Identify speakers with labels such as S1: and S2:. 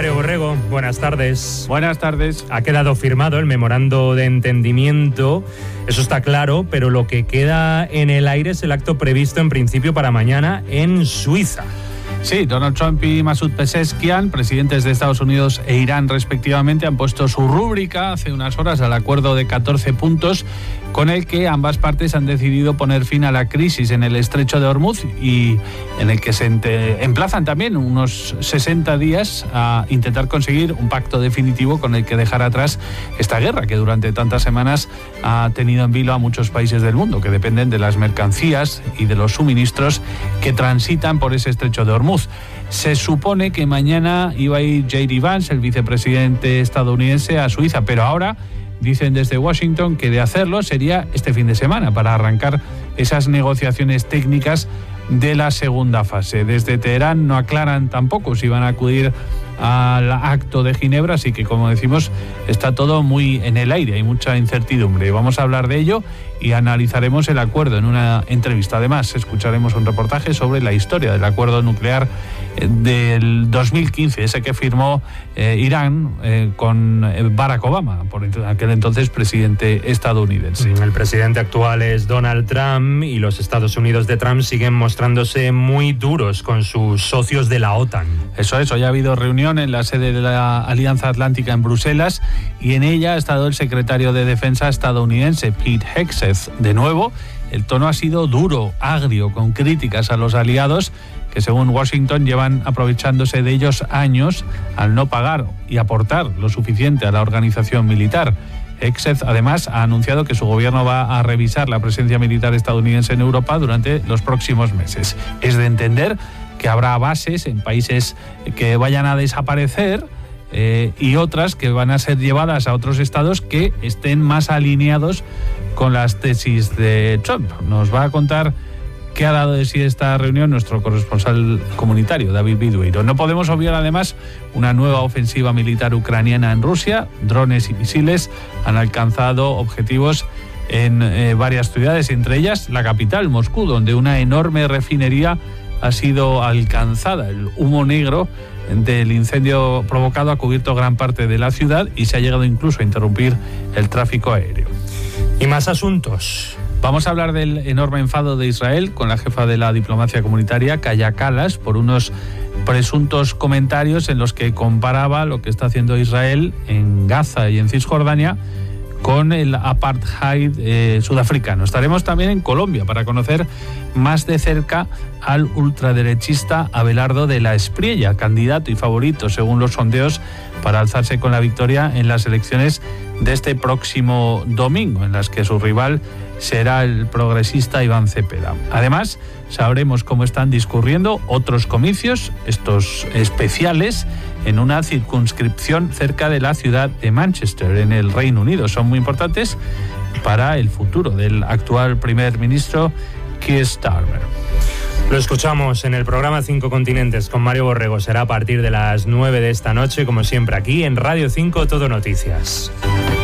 S1: Mario Borrego, buenas tardes.
S2: Buenas tardes.
S1: Ha quedado firmado el memorando de entendimiento, eso está claro, pero lo que queda en el aire es el acto previsto en principio para mañana en Suiza.
S2: Sí, Donald Trump y Masoud Pezeshkian, presidentes de Estados Unidos e Irán respectivamente, han puesto su rúbrica hace unas horas al acuerdo de 14 puntos con el que ambas partes han decidido poner fin a la crisis en el estrecho de Hormuz y en el que se emplazan también unos 60 días a intentar conseguir un pacto definitivo con el que dejar atrás esta guerra que durante tantas semanas ha tenido en vilo a muchos países del mundo que dependen de las mercancías y de los suministros que transitan por ese estrecho de Hormuz. Se supone que mañana iba a ir J.D. Vance, el vicepresidente estadounidense, a Suiza, pero ahora dicen desde Washington que de hacerlo sería este fin de semana para arrancar esas negociaciones técnicas de la segunda fase. Desde Teherán no aclaran tampoco si van a acudir al acto de Ginebra, así que, como decimos, está todo muy en el aire, hay mucha incertidumbre. Vamos a hablar de ello y analizaremos el acuerdo en una entrevista. Además, escucharemos un reportaje sobre la historia del acuerdo nuclear del 2015, ese que firmó Irán con Barack Obama, por aquel entonces presidente estadounidense.
S1: El presidente actual es Donald Trump y los Estados Unidos de Trump siguen mostrándose muy duros con sus socios de la OTAN.
S2: Eso es, hoy ha habido reunión en la sede de la Alianza Atlántica en Bruselas y en ella ha estado el secretario de Defensa estadounidense, Pete Hegseth. De nuevo, el tono ha sido duro, agrio, con críticas a los aliados que, según Washington, llevan aprovechándose de ellos años al no pagar y aportar lo suficiente a la organización militar. Hegseth, además, ha anunciado que su gobierno va a revisar la presencia militar estadounidense en Europa durante los próximos meses. Es de entender que habrá bases en países que vayan a desaparecer y otras que van a ser llevadas a otros estados que estén más alineados con las tesis de Trump. Nos va a contar qué ha dado de sí esta reunión nuestro corresponsal comunitario, David Bidueiro. No podemos obviar, además, una nueva ofensiva militar ucraniana en Rusia. Drones y misiles han alcanzado objetivos en varias ciudades, entre ellas la capital, Moscú, donde una enorme refinería ha sido alcanzada. El humo negro del incendio provocado ha cubierto gran parte de la ciudad y se ha llegado incluso a interrumpir el tráfico aéreo.
S1: Y más asuntos.
S2: Vamos a hablar del enorme enfado de Israel con la jefa de la diplomacia comunitaria, Kaja Kallas, por unos presuntos comentarios en los que comparaba lo que está haciendo Israel en Gaza y en Cisjordania con el apartheid sudafricano. Estaremos también en Colombia para conocer más de cerca al ultraderechista Abelardo de la Espriella, candidato y favorito, según los sondeos, para alzarse con la victoria en las elecciones de este próximo domingo, en las que su rival será el progresista Iván Cepeda. Además, sabremos cómo están discurriendo otros comicios, estos especiales, en una circunscripción cerca de la ciudad de Manchester, en el Reino Unido. Son muy importantes para el futuro del actual primer ministro Keir Starmer.
S1: Lo escuchamos en el programa 5 Continentes con Mario Borrego. Será a partir de las 9 de esta noche, como siempre, aquí en Radio 5 Todo Noticias.